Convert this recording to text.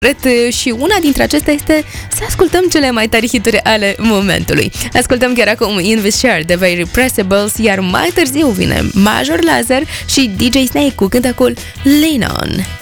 și una dintre acestea este să ascultăm cele mai tari hituri ale momentului. Ascultăm chiar acum In This Share de The Irrepressibles, iar mai târziu vine Major Lazer și DJ Snake cu cântecul Lean On.